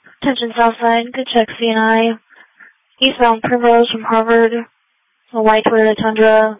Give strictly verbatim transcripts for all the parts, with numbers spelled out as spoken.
Attention Southside, good check C N I. Eastbound Primrose from Harvard, a white Toyota Tundra.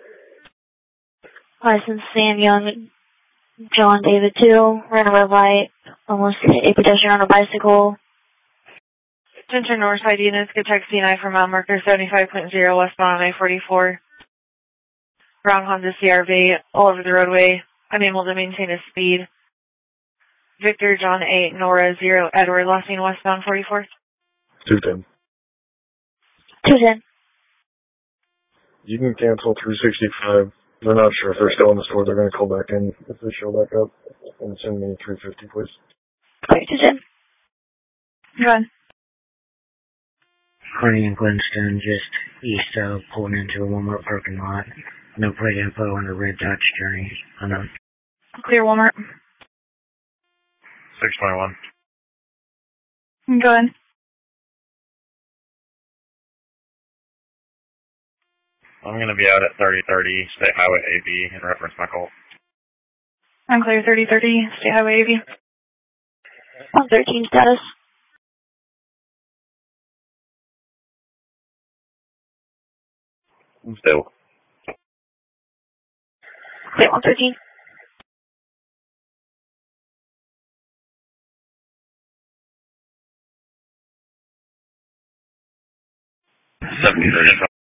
License Sam Young, John David two, ran a red light, almost hit a pedestrian on a bicycle. Attention Northside units, good check C N I from mile marker seventy-five point zero westbound on I forty-four. Brown Honda C R V all over the roadway, unable to maintain his speed. Victor John eight, Nora zero, Edward, last seen westbound forty-four. two ten. two ten. You can cancel three sixty-five. They're not sure if they're still in the store. They're going to call back in if they show back up. And send me three fifty, please. Okay, two ten. Go ahead. Courtney and Glenstone just east of pulling into a Walmart parking lot. No plate info on the red Dodge Journey. Unknown. Clear Walmart. six twenty-one. Go ahead. I'm going to be out at thirty thirty State Highway A B in reference my call. I'm clear thirty thirty, State Highway A V. one thirteen status. I'm still. Okay, one thirteen. seventeen thirty.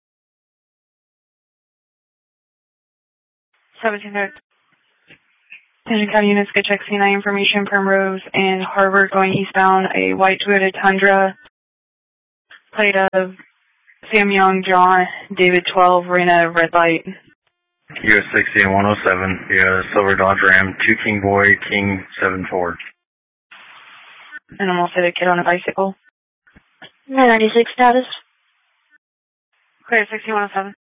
seventeen thirty. Attention County units, good check C N I information, Primrose and Harvard going eastbound, a white Toyota Tundra, plate of Sam Young, John, David twelve, ran a red light. U S sixty and one oh seven, yeah, Silver Dodge Ram, two King Boy, King seven four. And almost hit a kid on a bicycle. nine ninety-six status. Clear sixty one oh seven.